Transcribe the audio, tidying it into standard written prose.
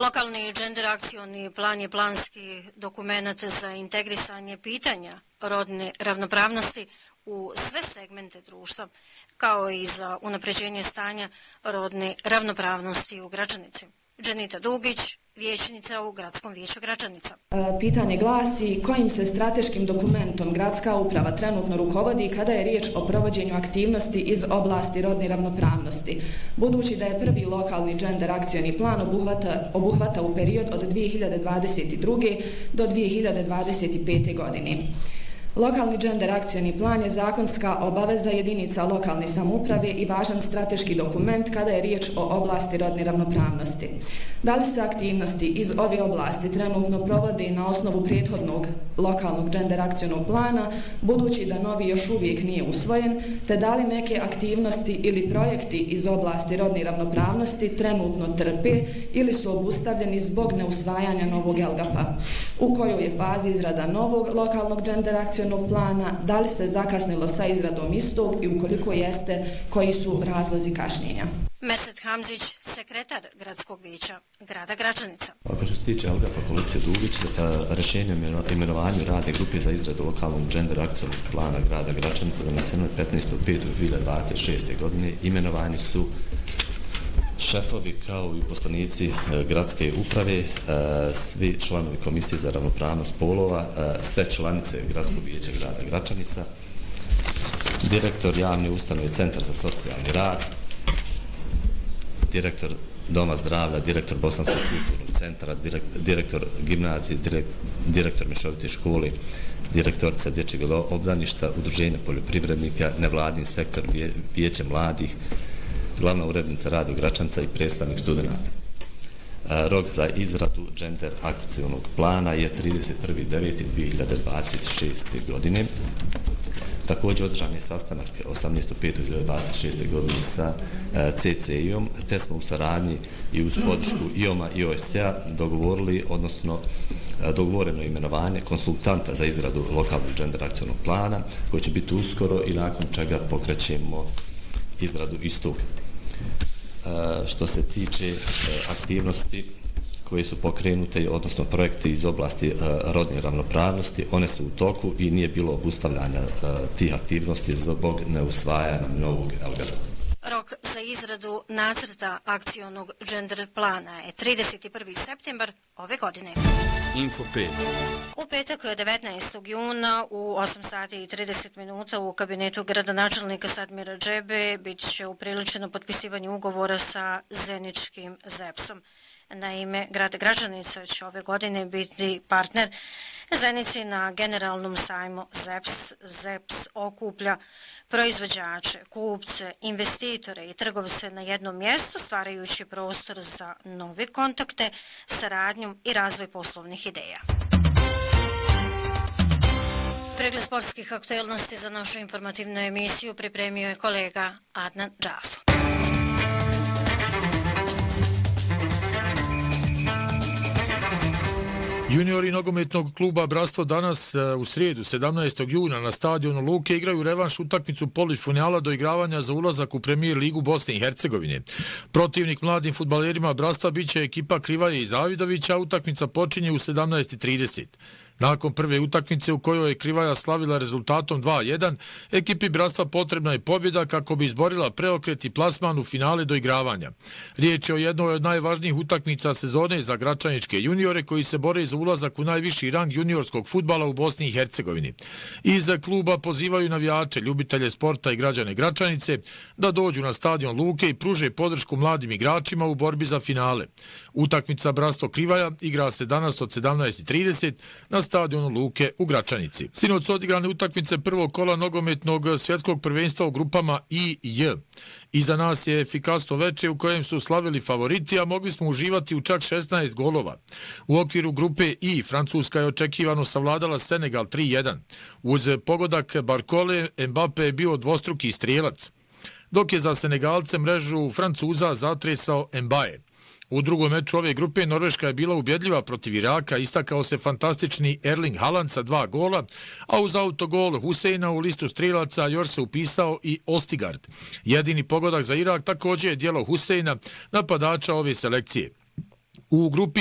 Lokalni gender akcioni plan je planski dokument za integrisanje pitanja rodne ravnopravnosti u sve segmente društva, kao i za unapređenje stanja rodne ravnopravnosti u Gračanici. Dženita Dugić, vijećnica u Gradskom vijeću Gračanica. Pitanje glasi kojim se strateškim dokumentom gradska uprava trenutno rukovodi kada je riječ o provođenju aktivnosti iz oblasti rodne ravnopravnosti, budući da je prvi lokalni gender akcioni plan obuhvata u period od 2022. do 2025. godine. Lokalni gender akcioni plan je zakonska obaveza jedinica lokalne samouprave i važan strateški dokument kada je riječ o oblasti rodne ravnopravnosti. Da li se aktivnosti iz ove oblasti trenutno provode na osnovu prethodnog lokalnog gender akcionog plana, budući da novi još uvijek nije usvojen, te da li neke aktivnosti ili projekti iz oblasti rodne ravnopravnosti trenutno trpe ili su obustavljeni zbog neusvajanja novog LGAP-a, u kojoj je fazi izrada novog lokalnog gender akcionog plana, da li se zakasnilo sa izradom istog i ukoliko jeste, koji su razlozi kašnjenja. Merset Hamzić, sekretar Gradskog vijeća grada Gračanica. Što se tiče LGAP-a kolegice Dugić, rješenjem o imenovanju radne grupe za izradu lokalnog gender akcionog plana grada Gračanica doneseno je 15.5.2026. godine. Imenovani su šefovi kao i uposlenici gradske uprave, svi članovi komisije za ravnopravnost spolova, sve članice Gradskog vijeća grada Gračanica, direktor javne ustanove Centar za socijalni rad, direktor Doma zdravlja, direktor Bosanskog kulturnog centra, direktor gimnazije, direktor mješovite škole, direktorica dječjeg obdaništa, udruženja poljoprivrednika, nevladin sektor, vijeće mladih, glavna urednica rada Gračanca i predstavnik studenata. Rok za izradu gender akcionog plana je 31.9.2026. godine. Također održan je sastanak 18.5.2026. godine sa CCI-om, te smo u saradnji i uz podršku IOM-a i OSC-a dogovoreno imenovanje konsultanta za izradu lokalnog gender akcionog plana, koji će biti uskoro i nakon čega pokrećemo izradu istog. Što se tiče aktivnosti koje su pokrenute, odnosno projekti iz oblasti rodne ravnopravnosti, one su u toku i nije bilo obustavljanja tih aktivnosti zbog neusvajanja novog LGAP-a. Rok za izradu nacrta akcionog gender plana je 31. septembar ove godine. Info 5. U petak 19. juna u 8 sati i 30 minuta u kabinetu gradonačelnika Sadmira Džebe bit će upriličeno potpisivanje ugovora sa Zeničkim ZEPS-om. Naime, grad Gračanica će ove godine biti partner Zenici na generalnom sajmu ZEPS. ZEPS okuplja proizvođače, kupce, investitore i trgovce na jednom mjestu, stvarajući prostor za nove kontakte, saradnju i razvoj poslovnih ideja. Pregled sportskih aktualnosti za našu informativnu emisiju pripremio je kolega Adnan Džafo. Juniori nogometnog kluba Bratstvo danas u srijedu 17. juna na stadionu Luke igraju revanš utakmicu polufinala do igravanja za ulazak u Premier ligu Bosne i Hercegovine. Protivnik mladim fudbalerima Bratstva biće ekipa Krivaje i Zavidovića, utakmica počinje u 17:30. Nakon prve utakmice u kojoj je Krivaja slavila rezultatom 2:1, ekipi Bratstva potrebna je pobjeda kako bi izborila preokret i plasman u finale do igravanja. Riječ je o jednoj od najvažnijih utakmica sezone za gračaničke juniore koji se bore za ulazak u najviši rang juniorskog fudbala u Bosni i Hercegovini. Iz kluba pozivaju navijače, ljubitelje sporta i građane Gračanice da dođu na stadion Luke i pruže podršku mladim igračima u borbi za finale. Utakmica Bratstvo Krivaja igra se danas od 17:30 na stadionu Luke u Gračanici. Sinoć su odigrane utakmice prvog kola nogometnog svjetskog prvenstva u grupama I i J. Iza nas je efikasno veče u kojem su slavili favoriti, a mogli smo uživati u čak 16 golova. U okviru grupe I Francuska je očekivano savladala Senegal 3:1. Uz pogodak Barkole, Mbappe je bio dvostruki strijelac, dok je za Senegalce mrežu Francuza zatresao Mbaye. U drugom meču ove grupe Norveška je bila ubjedljiva protiv Iraka, istakao se fantastični Erling Haaland sa 2 gola, a uz autogol Huseina u listu strilaca još se upisao i Ostigard. Jedini pogodak za Irak također je djelo Huseina, napadača ove selekcije. U grupi